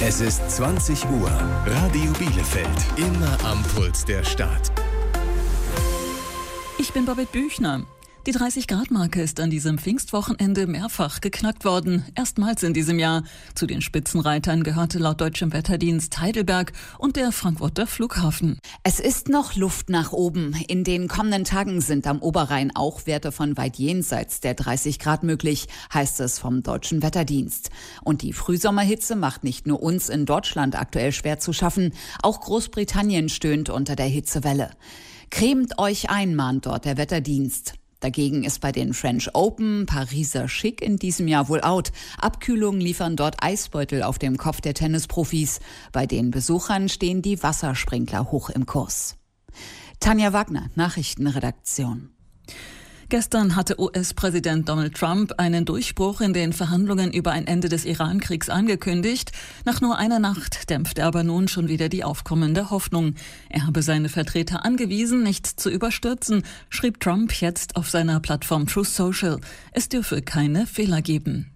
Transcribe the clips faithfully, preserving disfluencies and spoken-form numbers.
Es ist zwanzig Uhr. Radio Bielefeld. Immer am Puls der Stadt. Ich bin Babette Büchner. Die dreißig-Grad-Marke ist an diesem Pfingstwochenende mehrfach geknackt worden. Erstmals in diesem Jahr. Zu den Spitzenreitern gehörte laut deutschem Wetterdienst Heidelberg und der Frankfurter Flughafen. Es ist noch Luft nach oben. In den kommenden Tagen sind am Oberrhein auch Werte von weit jenseits der dreißig Grad möglich, heißt es vom deutschen Wetterdienst. Und die Frühsommerhitze macht nicht nur uns in Deutschland aktuell schwer zu schaffen. Auch Großbritannien stöhnt unter der Hitzewelle. Cremt euch ein, mahnt dort der Wetterdienst. Dagegen ist bei den French Open Pariser Schick in diesem Jahr wohl out. Abkühlungen liefern dort Eisbeutel auf dem Kopf der Tennisprofis. Bei den Besuchern stehen die Wassersprinkler hoch im Kurs. Tanja Wagner, Nachrichtenredaktion. Gestern hatte U S-Präsident Donald Trump einen Durchbruch in den Verhandlungen über ein Ende des Iran-Kriegs angekündigt. Nach nur einer Nacht dämpfte aber nun schon wieder die aufkommende Hoffnung. Er habe seine Vertreter angewiesen, nichts zu überstürzen, schrieb Trump jetzt auf seiner Plattform Truth Social. Es dürfe keine Fehler geben.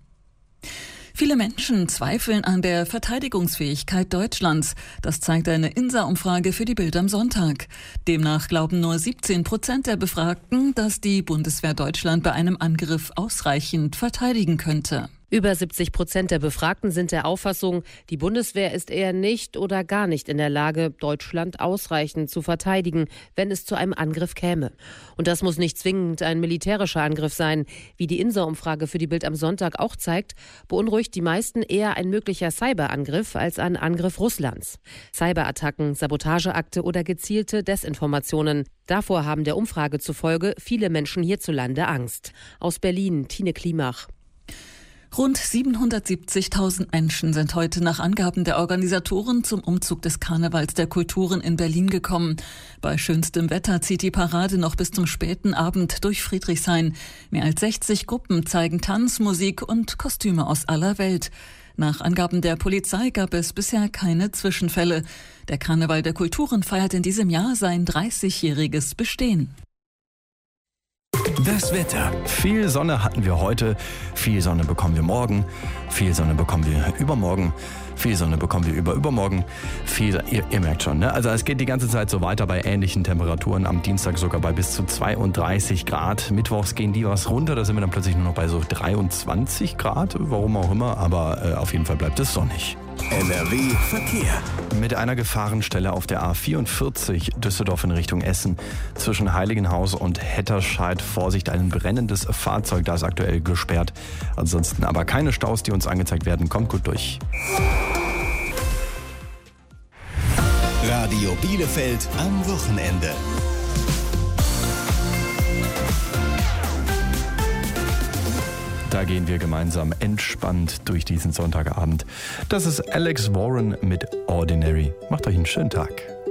Viele Menschen zweifeln an der Verteidigungsfähigkeit Deutschlands. Das zeigt eine I N S A-Umfrage für die Bild am Sonntag. Demnach glauben nur siebzehn Prozent der Befragten, dass die Bundeswehr Deutschland bei einem Angriff ausreichend verteidigen könnte. Über siebzig Prozent der Befragten sind der Auffassung, die Bundeswehr ist eher nicht oder gar nicht in der Lage, Deutschland ausreichend zu verteidigen, wenn es zu einem Angriff käme. Und das muss nicht zwingend ein militärischer Angriff sein. Wie die I N S A-Umfrage für die Bild am Sonntag auch zeigt, beunruhigt die meisten eher ein möglicher Cyberangriff als ein Angriff Russlands. Cyberattacken, Sabotageakte oder gezielte Desinformationen. Davor haben der Umfrage zufolge viele Menschen hierzulande Angst. Aus Berlin, Tine Klimach. Rund siebenhundertsiebzigtausend Menschen sind heute nach Angaben der Organisatoren zum Umzug des Karnevals der Kulturen in Berlin gekommen. Bei schönstem Wetter zieht die Parade noch bis zum späten Abend durch Friedrichshain. Mehr als sechzig Gruppen zeigen Tanz, Musik und Kostüme aus aller Welt. Nach Angaben der Polizei gab es bisher keine Zwischenfälle. Der Karneval der Kulturen feiert in diesem Jahr sein dreißigjähriges Bestehen. Das Wetter. Viel Sonne hatten wir heute, viel Sonne bekommen wir morgen, viel Sonne bekommen wir übermorgen, viel Sonne bekommen wir über übermorgen, viel, ihr, ihr merkt schon, ne? Also es geht die ganze Zeit so weiter bei ähnlichen Temperaturen, am Dienstag sogar bei bis zu zweiunddreißig Grad, mittwochs gehen die was runter, da sind wir dann plötzlich nur noch bei so dreiundzwanzig Grad, warum auch immer, aber äh, auf jeden Fall bleibt es sonnig. N R W Verkehr. Mit einer Gefahrenstelle auf der A vierundvierzig Düsseldorf in Richtung Essen zwischen Heiligenhaus und Hetterscheid. Vorsicht, ein brennendes Fahrzeug, da ist aktuell gesperrt. Ansonsten aber keine Staus, die uns angezeigt werden. Kommt gut durch. Radio Bielefeld am Wochenende. Da gehen wir gemeinsam entspannt durch diesen Sonntagabend. Das ist Alex Warren mit Ordinary. Macht euch einen schönen Tag.